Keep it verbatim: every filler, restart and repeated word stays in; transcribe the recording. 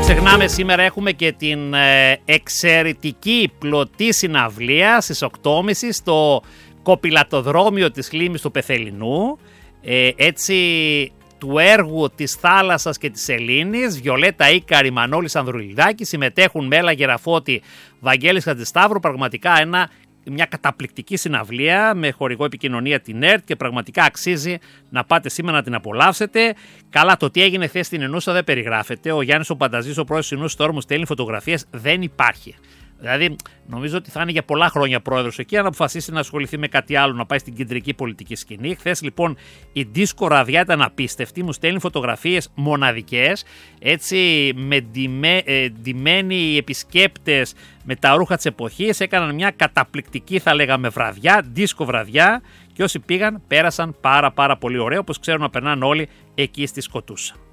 ξεχνάμε, σήμερα έχουμε και την ε, εξαιρετική πλωτή συναυλία στις οκτώ και μισή στο κοπηλατοδρόμιο της Λίμνης του Πεθεληνού. Ε, έτσι, του έργου της Θάλασσας και της Σελήνης, Βιολέτα Ίκαρη, Μανώλης Ανδρουλιδάκη, συμμετέχουν Μέλα Γεραφώτη, Βαγγέλης Χατζησταύρου. Πραγματικά ένα, μια καταπληκτική συναυλία με χορηγό επικοινωνία την ΕΡΤ και πραγματικά αξίζει να πάτε σήμερα να την απολαύσετε. Καλά, το τι έγινε χθες στην Ενούσα δεν περιγράφεται. Ο Γιάννης ο Πανταζής, ο πρόεδρος της Ενούσας, τώρα μου στέλνει φωτογραφίες. Δεν υπάρχει. Δηλαδή, νομίζω ότι θα είναι για πολλά χρόνια πρόεδρος εκεί, αν αποφασίσει να ασχοληθεί με κάτι άλλο, να πάει στην κεντρική πολιτική σκηνή. Χθες λοιπόν η δίσκο ραδιά ήταν απίστευτη, μου στέλνει φωτογραφίες μοναδικές, έτσι με ντυμέ, ε, ντυμένοι επισκέπτες με τα ρούχα της εποχής, έκαναν μια καταπληκτική, θα λέγαμε, βραδιά, δίσκο βραδιά, και όσοι πήγαν πέρασαν πάρα πάρα πολύ ωραία, όπως ξέρουν να περνάνε όλοι εκεί στη Σκοτούσα.